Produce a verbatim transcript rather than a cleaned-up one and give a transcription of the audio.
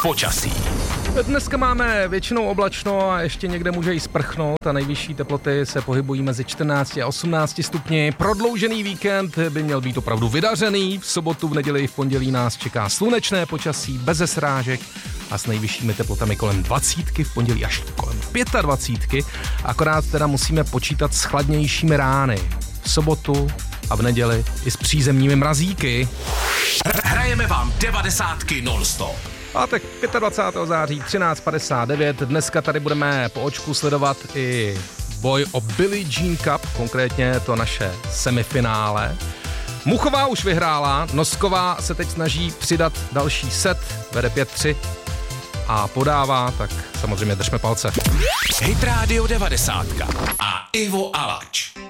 počasí. Dneska máme většinou oblačno a ještě někde může i sprchnout a nejvyšší teploty se pohybují mezi čtrnácti a osmnácti stupni. Prodloužený víkend by měl být opravdu vydařený. V sobotu, v neděli i v pondělí nás čeká slunečné počasí, beze srážek a s nejvyššími teplotami kolem dvacítky, v pondělí až kolem pětadvacítky. Akorát teda musíme počítat s chladnějšími rány. V sobotu a v neděli i s přízemními mrazíky. Hrajeme vám devadesátky non-stop. A tak dvacátého pátého září třináct padesát devět. Dneska tady budeme po očku sledovat i boj o Billie Jean Cup, konkrétně to naše semifinále. Muchová už vyhrála, Nosková se teď snaží přidat další set, vede pět tři a podává, tak samozřejmě držme palce. Hit Radio devadesát a Ivo Alač.